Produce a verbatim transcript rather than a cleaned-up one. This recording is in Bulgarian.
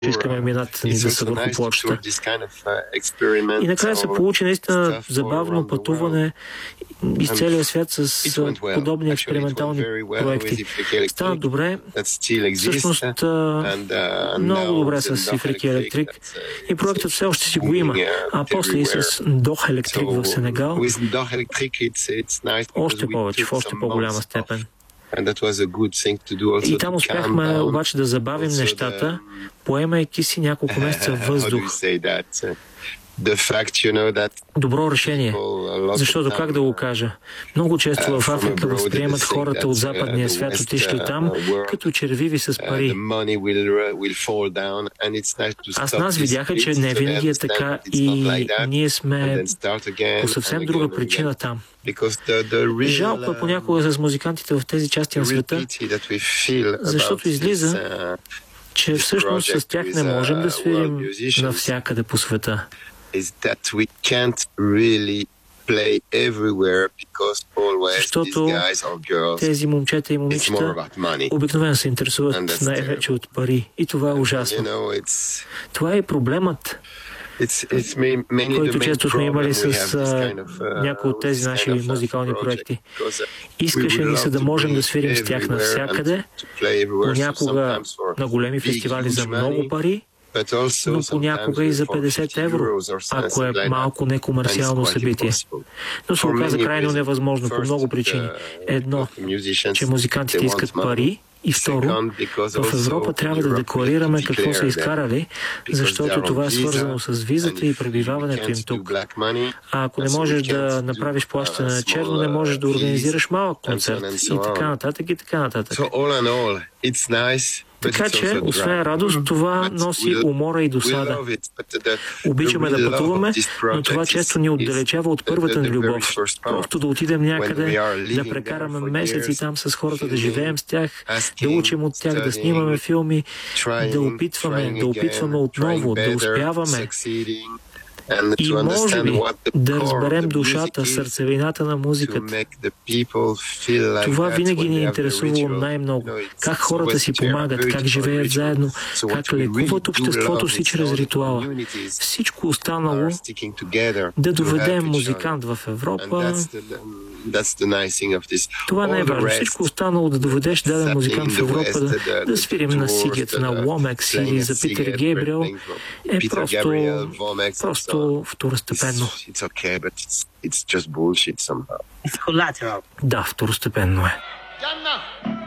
искаме мината ни да са върху плочата. И накрая се получи наистина забавно пътуване из целия свят с подобни експериментални проекти. Стана добре, всъщност много добре с Ифрики Електрик и проектът все още си го има. А после и с Дох Електрик в Сенегал още повече, в още по-голяма степен. И там успяхме обаче да забавим нещата, поемайки си няколко месеца въздух. Добро решение, защото как да го кажа? Много често в Африка възприемат хората от западния свят, отишли там, като червиви с пари. Аз нас видяха, че не винаги е така и ние сме по съвсем друга причина там. Жалко е понякога с музикантите в тези части на света, защото излиза, че всъщност с тях не можем да свирим навсякъде по света. Защото тези момчета и момичета обикновено се интересуват най-вече от пари. И това е ужасно. Това е проблемът, който често сме имали с някои от тези наши музикални проекти. Искаше ни се да можем да свирим с тях навсякъде, понякога на големи фестивали за много пари, но понякога и за петдесет евро, ако е малко некомерциално събитие. Но се оказа крайно невъзможно по много причини. Едно, че музикантите искат пари, и второ, в Европа трябва да декларираме какво са изкарали, защото това е свързано с визата и пребиваването им тук. А ако не можеш да направиш плащане на черно, не можеш да организираш малък концерт и така нататък и така нататък. Така че, освен радост, това носи умора и досада. Обичаме да пътуваме, но това често ни отдалечава от първата ни любов. Просто да отидем някъде, да прекараме месеци там с хората, да живеем с тях, да учим от тях, да снимаме филми, да опитваме, да опитваме отново, да успяваме. И може би да разберем душата, сърцевината на музиката. Това винаги ни е интересувало най-много. Как хората си помагат, как живеят заедно, как лекуват обществото си чрез ритуала. Всичко останало да доведем музикант в Европа. Това не е важно. Всичко останало да доведеш даден музикант в Европа, да, да свирим на Сигет, на Ломекс или за Питер Гейбриел е просто, просто второстепенно. Да, второстепенно е.